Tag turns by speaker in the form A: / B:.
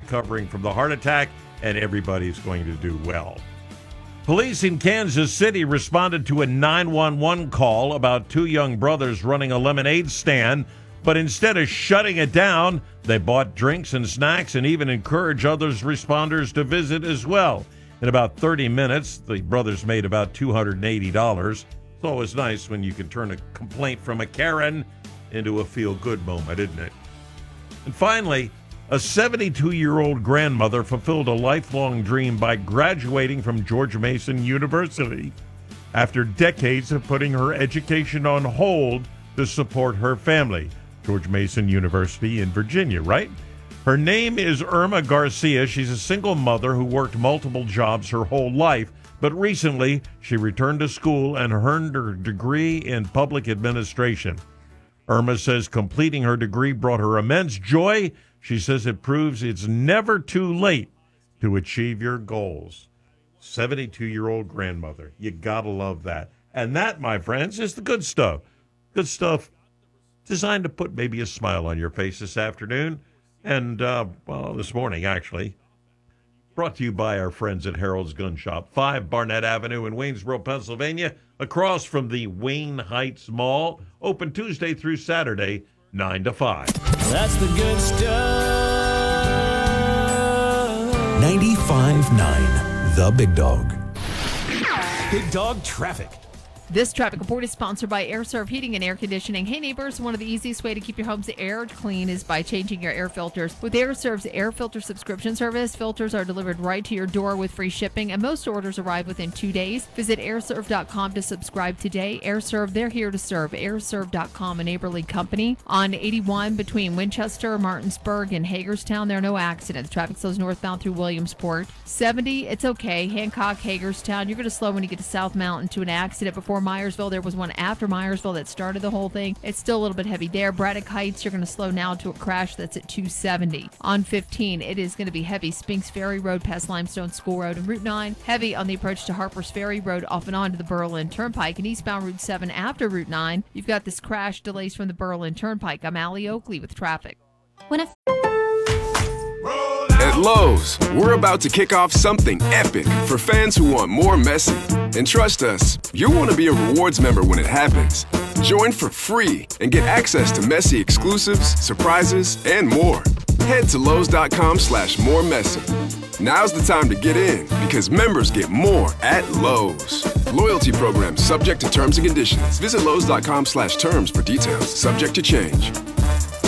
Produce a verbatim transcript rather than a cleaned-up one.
A: recovering from the heart attack, and everybody's going to do well. Police in Kansas City responded to a nine one one call about two young brothers running a lemonade stand, but instead of shutting it down, they bought drinks and snacks and even encouraged other responders to visit as well. In about thirty minutes, the brothers made about two hundred eighty dollars. It's always nice when you can turn a complaint from a Karen into a feel-good moment, isn't it? And finally, a seventy-two-year-old grandmother fulfilled a lifelong dream by graduating from George Mason University after decades of putting her education on hold to support her family. George Mason University in Virginia, right? Her name is Irma Garcia. She's a single mother who worked multiple jobs her whole life, but recently she returned to school and earned her degree in public administration. Irma says completing her degree brought her immense joy. She says it proves it's never too late to achieve your goals. seventy-two-year-old grandmother. You gotta love that. And that, my friends, is the good stuff. Good stuff designed to put maybe a smile on your face this afternoon. And, uh, well, this morning, actually. Brought to you by our friends at Harold's Gun Shop, five Barnett Avenue in Waynesboro, Pennsylvania, across from the Wayne Heights Mall. Open Tuesday through Saturday, nine to five.
B: That's the good stuff.
C: ninety-five point nine, The Big Dog.
B: Big Dog Traffic.
D: This traffic report is sponsored by AirServe Heating and Air Conditioning. Hey neighbors, one of the easiest way to keep your home's air clean is by changing your air filters. With AirServe's air filter subscription service, filters are delivered right to your door with free shipping, and most orders arrive within two days. Visit air serve dot com to subscribe today. AirServe, they're here to serve. air serve dot com, a neighborly company. On eighty-one between Winchester, Martinsburg, and Hagerstown, there are no accidents. Traffic slows northbound through Williamsport. seventy, it's okay. Hancock, Hagerstown, you're going to slow when you get to South Mountain to an accident before Myersville. There was one after Myersville that started the whole thing. It's still a little bit heavy there. Braddock Heights, you're going to slow now to a crash that's at two seventy. On fifteen, it is going to be heavy. Spinks Ferry Road past Limestone School Road, and Route nine, heavy on the approach to Harper's Ferry Road off and on to the Berlin Turnpike. And eastbound Route seven after Route nine, you've got this crash delays from the Berlin Turnpike. I'm Allie Oakley with traffic.
E: When a
F: At Lowe's, we're about to kick off something epic for fans who want more Messi. And trust us, you'll want to be a rewards member when it happens. Join for free and get access to Messi exclusives, surprises, and more. Head to Lowe's.com slash more Messi. Now's the time to get in because members get more at Lowe's. Loyalty program subject to terms and conditions. Visit Lowe's.com slash terms for details. Subject to change.